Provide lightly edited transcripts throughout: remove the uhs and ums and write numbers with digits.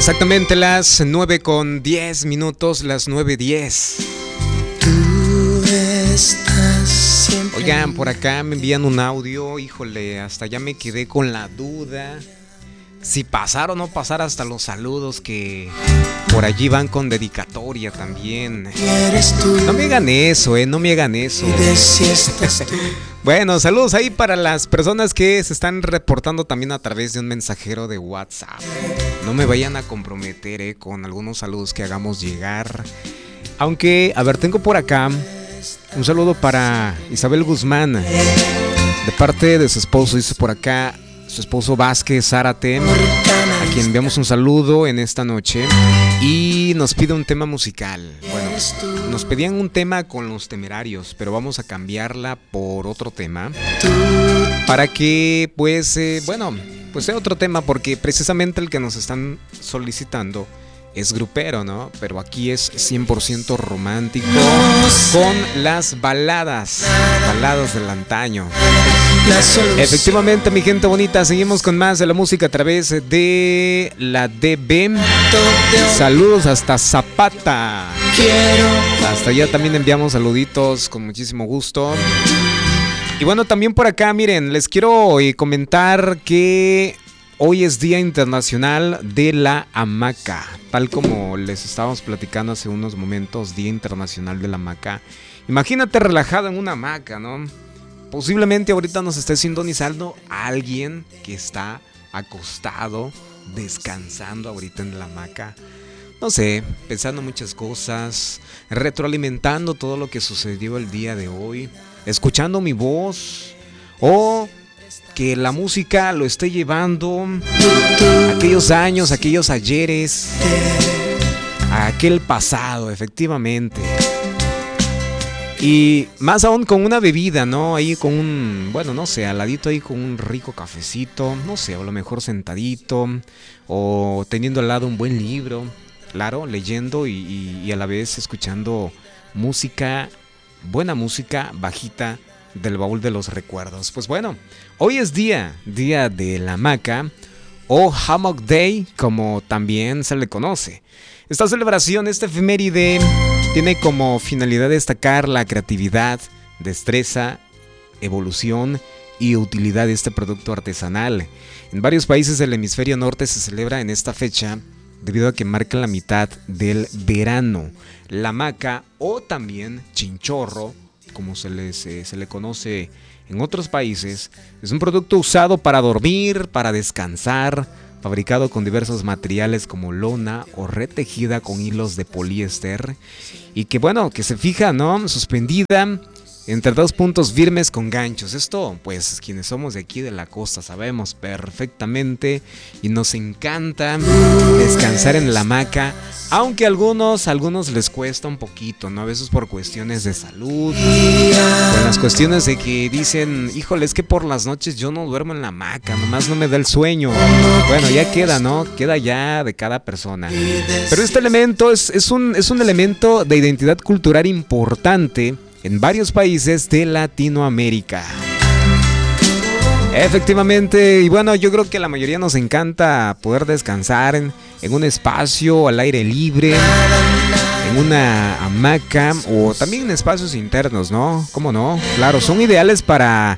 Exactamente las 9:10, las 9:10. Oigan, por acá me envían un audio, híjole, hasta ya me quedé con la duda si pasar o no pasar hasta los saludos que por allí van con dedicatoria también. No me hagan eso, no me hagan eso. Bueno, saludos ahí para las personas que se están reportando también a través de un mensajero de WhatsApp. No me vayan a comprometer con algunos saludos que hagamos llegar. Aunque, a ver, tengo por acá un saludo para Isabel Guzmán, de parte de su esposo, dice por acá, su esposo Vázquez Zárate, a quien enviamos un saludo en esta noche y nos pide un tema musical. Bueno, nos pedían un tema con Los Temerarios, pero vamos a cambiarla por otro tema para que, pues sea otro tema, porque precisamente el que nos están solicitando es grupero, ¿no? Pero aquí es 100% romántico con las baladas del antaño. Efectivamente, mi gente bonita, seguimos con más de la música a través de la DB. Saludos hasta Zapata. Hasta allá también enviamos saluditos con muchísimo gusto. Y bueno, también por acá, miren, les quiero comentar que hoy es Día Internacional de la Hamaca. Tal como les estábamos platicando hace unos momentos, Día Internacional de la Hamaca. Imagínate relajado en una hamaca, ¿no? Posiblemente ahorita nos esté sintonizando alguien que está acostado, descansando ahorita en la hamaca. No sé, pensando muchas cosas, retroalimentando todo lo que sucedió el día de hoy, escuchando mi voz o que la música lo esté llevando a aquellos años, a aquellos ayeres, a aquel pasado, efectivamente. Y más aún con una bebida, ¿no? Ahí con un, no sé, al ladito ahí con un rico cafecito, no sé, o a lo mejor sentadito, o teniendo al lado un buen libro, claro, leyendo y a la vez escuchando música, buena música, bajita, del baúl de los recuerdos. Pues bueno, hoy es día de la hamaca o Hammock Day, como también se le conoce. Esta celebración, esta efeméride, tiene como finalidad destacar la creatividad, destreza, evolución y utilidad de este producto artesanal. En varios países del hemisferio norte se celebra en esta fecha debido a que marca la mitad del verano. La hamaca o también chinchorro, como se le conoce en otros países, es un producto usado para dormir, para descansar, fabricado con diversos materiales como lona o retejida con hilos de poliéster y que se fija, ¿no? Suspendida entre dos puntos firmes con ganchos. Esto, pues, quienes somos de aquí de la costa sabemos perfectamente y nos encanta descansar en la hamaca, aunque a algunos les cuesta un poquito, ¿no? A veces por cuestiones de salud, por las cuestiones de que dicen, híjole, es que por las noches yo no duermo en la hamaca, nomás no me da el sueño. Bueno, ya queda, ¿no? Queda ya de cada persona. Pero este elemento es un elemento de identidad cultural importante en varios países de Latinoamérica. Efectivamente, y bueno, yo creo que a la mayoría nos encanta poder descansar en un espacio al aire libre, en una hamaca o también en espacios internos, ¿no? ¿Cómo no? Claro, son ideales para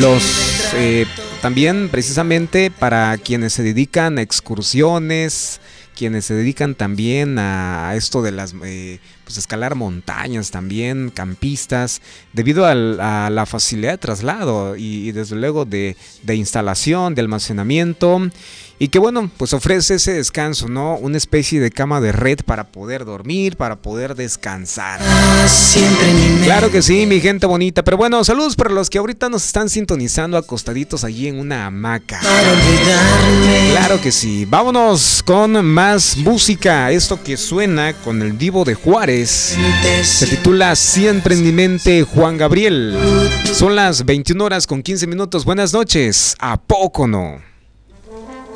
también precisamente para quienes se dedican a excursiones, quienes se dedican también a esto de las escalar montañas también, campistas, debido a la facilidad de traslado y desde luego de instalación, de almacenamiento, y que pues ofrece ese descanso, ¿no? Una especie de cama de red para poder dormir, para poder descansar. Claro que sí, mi gente bonita. Pero bueno, saludos para los que ahorita nos están sintonizando acostaditos allí en una hamaca. Claro que sí. Vámonos con más música. Esto que suena con el Divo de Juárez se titula Siempre en mi mente, Juan Gabriel. Son las 21:15. Buenas noches. ¿A poco no?